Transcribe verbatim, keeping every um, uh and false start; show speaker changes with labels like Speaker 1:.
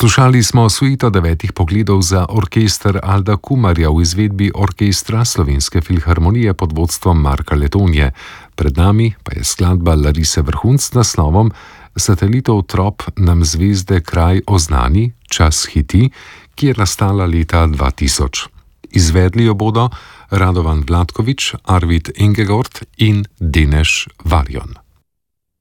Speaker 1: Poslušali smo suito devetih pogledov za orkester Alda Kumarja v izvedbi Orkestra Slovenske filharmonije pod vodstvom Marka Letonje. Pred nami pa je skladba Larise Vrhunc s naslovom Satelitov trop nam zvezde kraj oznani, čas hiti, ki je nastala leta dva tisoč. Izvedli jo bodo Radovan Vlatkovič, Arvid Engegord in Deneš Varjon.